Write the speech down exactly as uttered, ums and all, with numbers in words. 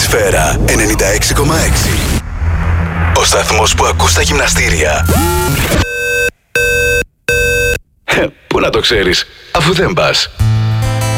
Ατμόσφαιρα ενενήντα έξι κόμμα έξι. Ο σταθμός που ακούς τα γυμναστήρια. Πού να το ξέρεις, αφού δεν πας.